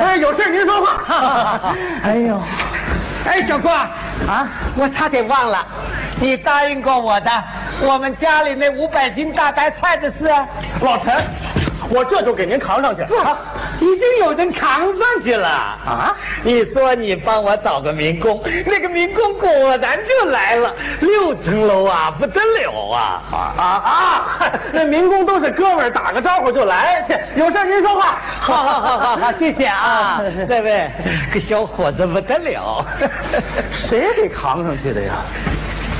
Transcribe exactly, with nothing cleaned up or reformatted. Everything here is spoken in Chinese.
哎，有事您说话。 哎呦， 哎，小郭啊，我差点忘了，你答应过我的，我们家里那五百斤大白菜的事。 老陈，我这就给您扛上去。 啊，已经有人扛上去了啊！你说你帮我找个民工，那个民工果然就来了，六层楼啊，不得了啊！ 啊啊！那民工都是哥们儿，打个招呼就来。有事您说话。 好好好好好，谢谢啊！这位，个小伙子不得了， 谁给扛上去的呀？